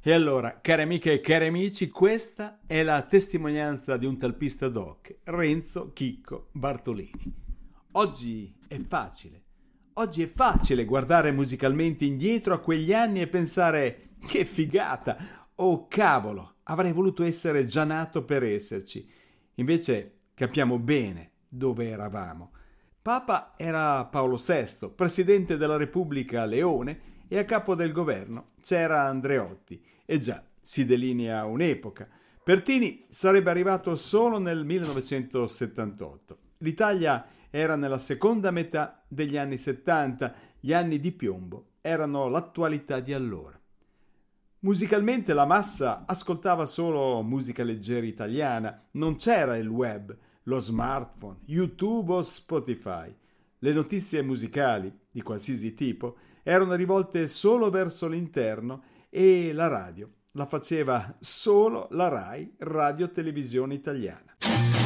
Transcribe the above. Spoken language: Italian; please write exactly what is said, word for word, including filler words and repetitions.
E allora, cari amiche e cari amici, questa è la testimonianza di un talpista doc, Renzo Chicco Bartolini. Oggi è facile, oggi è facile guardare musicalmente indietro a quegli anni e pensare che figata, oh cavolo, avrei voluto essere già nato per esserci. Invece capiamo bene dove eravamo. Papa era Paolo sesto, presidente della Repubblica Leone, e a capo del governo c'era Andreotti. E già, si delinea un'epoca. Pertini sarebbe arrivato solo nel millenovecentosettantotto. L'Italia era nella seconda metà degli anni settanta, gli anni di piombo erano l'attualità di allora. Musicalmente la massa ascoltava solo musica leggera italiana, non c'era il web, lo smartphone, YouTube o Spotify. Le notizie musicali, di qualsiasi tipo, erano rivolte solo verso l'interno e la radio la faceva solo la Rai, Radio Televisione Italiana.